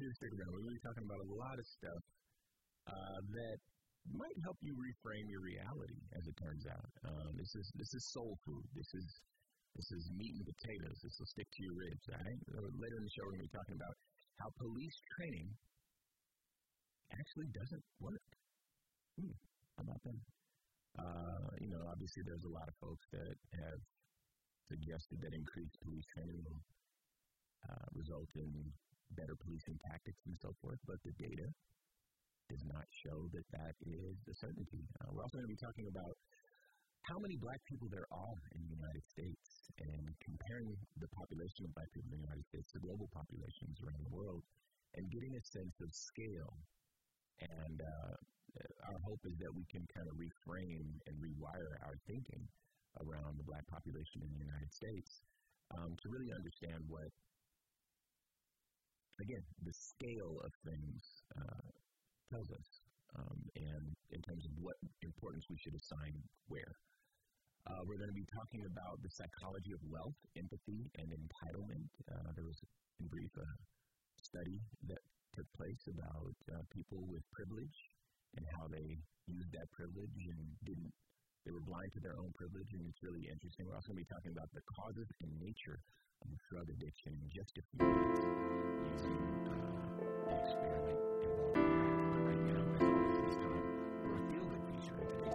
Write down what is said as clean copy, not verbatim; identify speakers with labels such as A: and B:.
A: you to stick around. We're going to be talking about a lot of stuff that might help you reframe your reality, as it turns out. This is soul food. This is meat and potatoes. This will stick to your ribs, all right? Later in the show, we're going to be talking about how police training actually doesn't work. How about that? Obviously there's a lot of folks that have suggested that increased police training will result in better policing tactics and so forth, but the data does not show that is a certainty. We're also going to be talking about how many black people there are in the United States and comparing the population of black people in the United States to global populations around the world and getting a sense of scale. And our hope is that we can kind of reframe and rewire our thinking around the black population in the United States to really understand what, again, the scale of things tells us, and in terms of what importance we should assign where. We're going to be talking about the psychology of wealth, empathy, and entitlement. There was, in brief, a study that took place about people with privilege and how they used that privilege and they were blind to their own privilege, and it's really interesting. We're also going to be talking about the causes and nature of drug addiction in just a few minutes using an experiment involving crack. But right now, as always, it's time for a feel-good feature.